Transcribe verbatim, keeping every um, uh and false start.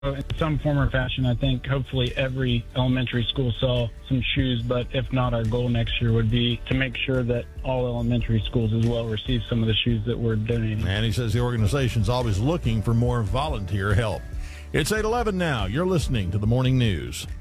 In some form or fashion, I think hopefully every elementary school saw some shoes, but if not, our goal next year would be to make sure that all elementary schools as well receive some of the shoes that we're donating. And he says the organization's always looking for more volunteer help. It's eight eleven now. You're listening to the Morning News.